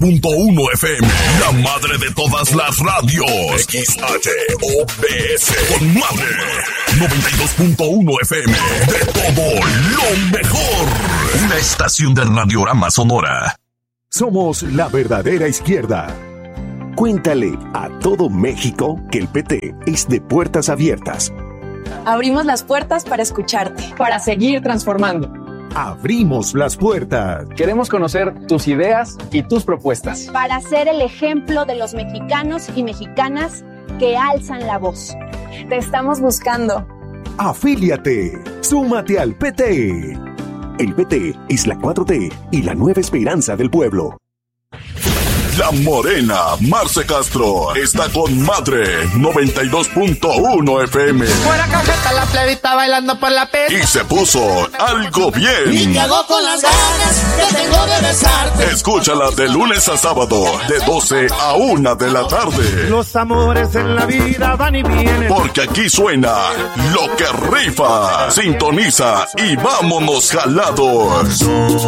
92.1 FM, la madre de todas las radios. XHOPS, con madre. 92.1 FM, de todo lo mejor. Una estación del Radiorama Sonora. Somos la verdadera izquierda. Cuéntale a todo México que el PT es de puertas abiertas. Abrimos las puertas para escucharte. Para seguir transformando. Abrimos las puertas. Queremos conocer tus ideas y tus propuestas. Para ser el ejemplo de los mexicanos y mexicanas que alzan la voz. Te estamos buscando. Afíliate. Súmate al PT. El PT es la 4T y la nueva esperanza del pueblo. La morena Marce Castro está con madre 92.1 FM. Fuera cajeta la plebita bailando por la pista. Y se puso algo bien. Y te hago con las ganas que tengo de besarte. Escúchala de lunes a sábado, de 12 a 1 de la tarde. Los amores en la vida van y vienen. Porque aquí suena lo que rifa. Sintoniza y vámonos jalados.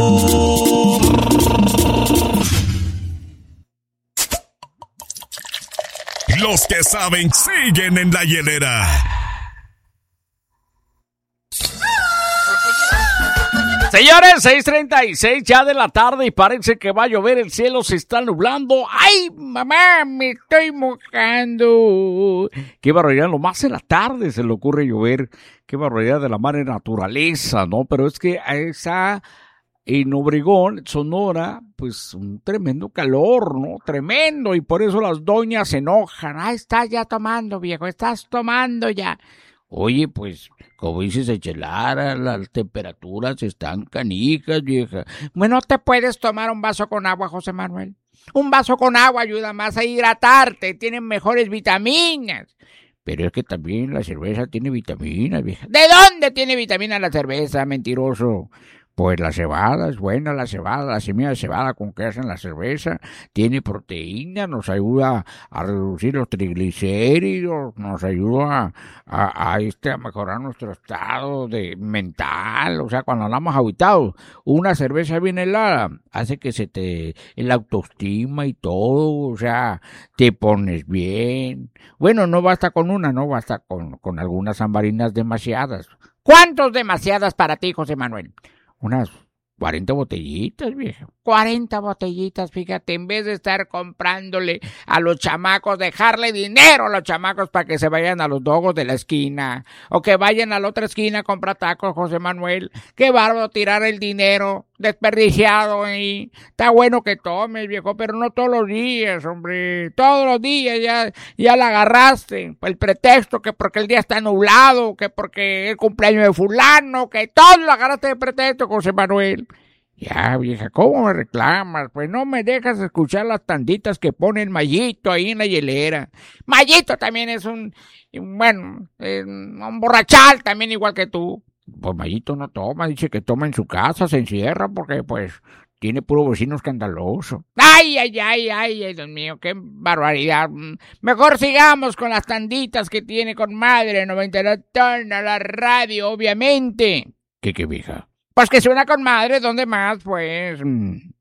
Los que saben siguen en la hielera. Señores, 6:36 ya de la tarde y parece que va a llover, el cielo se está nublando. ¡Ay, mamá, me estoy mojando! Qué barbaridad, lo más en la tarde se le ocurre llover. Qué barbaridad de la madre naturaleza, ¿no? Pero es que esa... En Obregón, Sonora, pues un tremendo calor, ¿no? Tremendo, y por eso las doñas se enojan. Ah, estás ya tomando, viejo, estás tomando ya. Oye, pues, como dices, Echelara, las temperaturas están canijas, vieja. Bueno, ¿te puedes tomar un vaso con agua, José Manuel? Un vaso con agua ayuda más a hidratarte, tienen mejores vitaminas. Pero es que también la cerveza tiene vitaminas, vieja. ¿De dónde tiene vitaminas la cerveza, mentiroso? Pues la cebada es buena, la semilla de cebada con que hacen la cerveza, tiene proteína, nos ayuda a reducir los triglicéridos, nos ayuda a mejorar nuestro estado mental, o sea, cuando andamos aguitados, una cerveza bien helada hace que el autoestima y todo, o sea, te pones bien. Bueno, no basta con una, no basta con algunas ambarinas demasiadas. ¿Cuántos demasiadas para ti, José Manuel? Unas 40 botellitas, vieja. 40 botellitas, fíjate, en vez de estar comprándole a los chamacos, dejarle dinero a los chamacos para que se vayan a los dogos de la esquina, o que vayan a la otra esquina a comprar tacos, José Manuel. Qué bárbaro tirar el dinero desperdiciado ahí. Está bueno que tomes, viejo, pero no todos los días, hombre. Todos los días ya la agarraste. El pretexto que porque el día está nublado, que porque es el cumpleaños de fulano, que todo lo agarraste de pretexto, José Manuel. Ya, vieja, ¿cómo me reclamas? Pues no me dejas escuchar las tanditas que pone el Mayito ahí en la hielera. Mayito también es un borrachal también igual que tú. Pues Mayito no toma, dice que toma en su casa, se encierra porque pues tiene puro vecino escandaloso. Ay, Dios mío, qué barbaridad. Mejor sigamos con las tanditas que tiene con madre 92 tonos, la radio, obviamente. ¿Qué vieja? Pues que suena con madre, ¿dónde más? Pues